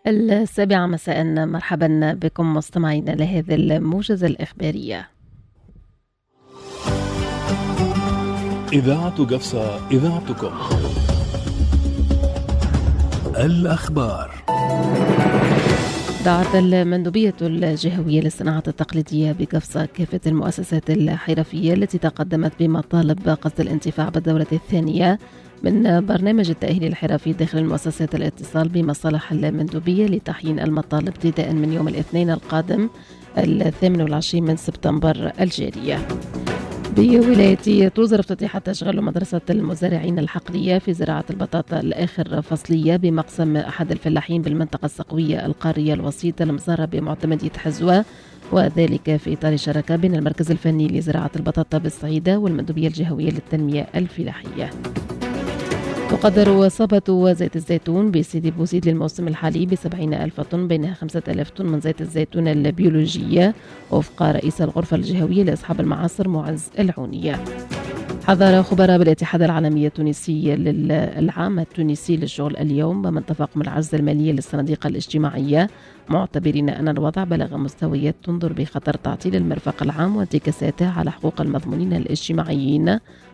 السابعة مساء، مرحبا بكم مستمعينا لهذه الموجز الإخبارية. إذاعة قفصة، إذاعتكم. الأخبار. دعت المندوبية الجهوية للصناعة التقليدية بقفصة كافة المؤسسات الحرفية التي تقدمت بمطالب قصد الانتفاع بالدورة الثانية من برنامج التأهيل الحرفي داخل المؤسسات الاتصال بمصالح المندوبية لتحيين المطالب ابتداء من يوم الاثنين القادم 28 من سبتمبر الجارية. بولاية توزر افتتح تشغيل مدرسة المزارعين الحقلية في زراعة البطاطا الآخر فصلية بمقسم أحد الفلاحين بالمنطقة السقوية القارية الوسيطة المزارة بمعتمدية حزوة، وذلك في إطار شراكة بين المركز الفني لزراعة البطاطا بالصعيدة والمندوبية الجهوية للتنمية الفلاحية. تقدر إصابة زيت الزيتون بسيدي بوزيد للموسم الحالي ب70,000 طن، بينها 5,000 طن من زيت الزيتون البيولوجية وفق رئيس الغرفة الجهوية لأصحاب المعاصر معز العونية. حذر خبراء بالاتحاد العالمي التونسي العام التونسي للشغل اليوم من تفاقم العجز المالي للصناديق الاجتماعية، معتبرين أن الوضع بلغ مستويات تنظر بخطر تعطيل المرفق العام وانتكاساته على حقوق المضمونين الاجتماعيين